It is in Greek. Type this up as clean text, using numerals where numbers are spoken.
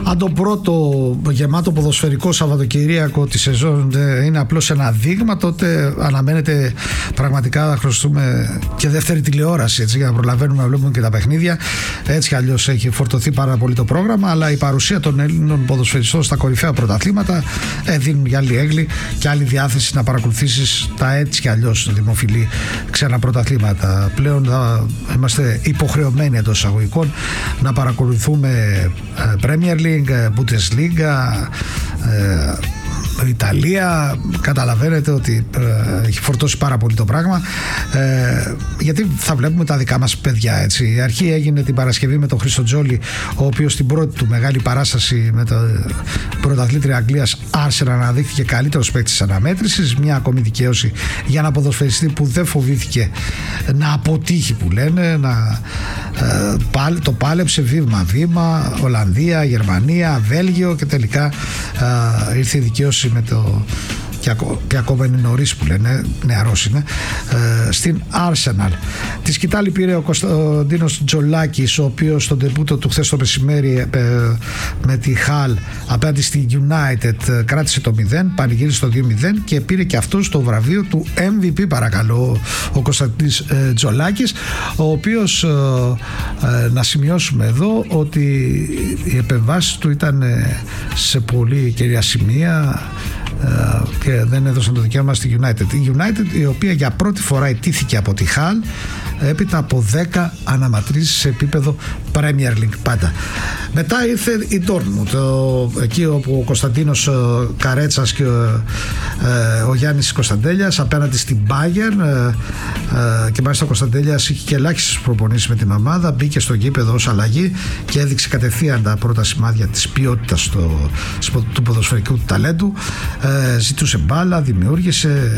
Αν το πρώτο γεμάτο ποδοσφαιρικό Σαββατοκυριακό τη σεζόν είναι απλώς ένα δείγμα, τότε αναμένεται πραγματικά να χρωστούμε και δεύτερη τηλεόραση, έτσι, για να προλαβαίνουμε να βλέπουμε και τα παιχνίδια. Έτσι κι αλλιώς έχει φορτωθεί πάρα πολύ το πρόγραμμα, αλλά η παρουσία των Έλληνων ποδοσφαιριστών στα κορυφαία πρωταθλήματα δίνουν για άλλη έγκλη και άλλη διάθεση να παρακολουθήσεις τα έτσι κι αλλιώς δημοφιλή ξένα πρωταθλήματα. Πλέον είμαστε υποχρεωμένοι εντός εισαγωγικών να παρακολουθούμε Premier League, Bundesliga, Ιταλία. Καταλαβαίνετε ότι έχει φορτώσει πάρα πολύ το πράγμα, γιατί θα βλέπουμε τα δικά μας παιδιά, έτσι. Η αρχή έγινε την Παρασκευή με τον Χρήστο Τζόλι, ο οποίος στην πρώτη του μεγάλη παράσταση με το πρωταθλήτρια Αγγλίας Arsenal αναδείχθηκε καλύτερος παίκτης της αναμέτρησης. Μια ακόμη δικαίωση για ένα ποδοσφαιριστή που δεν φοβήθηκε να αποτύχει, που λένε, το πάλεψε βήμα-βήμα, Ολλανδία, Γερμανία, Βέλγιο, και τελικά ήρθε η δικαίωση με το, και ακόμα είναι νωρίς που λένε, νεαρός είναι, στην Arsenal. Τη σκητάλη πήρε ο Κωνσταντίνος Τζολάκης, ο οποίος στον τεμπούτο του χθες το μεσημέρι με τη Hull απέναντι στη United κράτησε το 0, πανηγύρισε το 2-0 και πήρε και αυτός το βραβείο του MVP, παρακαλώ, ο Κωνσταντίνος Τζολάκης, ο οποίος, να σημειώσουμε εδώ ότι οι επεμβάσεις του ήταν σε πολύ κέρια σημεία και δεν έδωσαν το δικαίωμα στη United. Η United, η οποία για πρώτη φορά ιτήθηκε από τη Hull έπειτα από 10 αναμετρήσεις σε επίπεδο Premier League πάντα. Μετά ήρθε η Dortmund, εκεί όπου ο Κωνσταντίνος Καρέτσας και ο Γιάννης Κωνσταντέλιας απέναντι στην Bayern, και μάλιστα ο Κωνσταντέλιας είχε και ελάχιστες προπονήσεις με την ομάδα, μπήκε στο γήπεδο ως αλλαγή και έδειξε κατευθείαν τα πρώτα σημάδια της ποιότητας του ποδοσφαιρικού του ταλέντου. Ζητούσε μπάλα, δημιούργησε,